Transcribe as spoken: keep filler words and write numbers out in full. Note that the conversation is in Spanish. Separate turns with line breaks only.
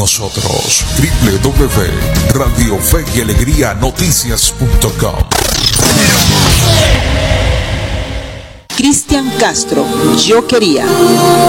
nosotros. doble u doble u doble u punto radio fe y alegría noticias punto com.
Cristian Castro, Yo Quería.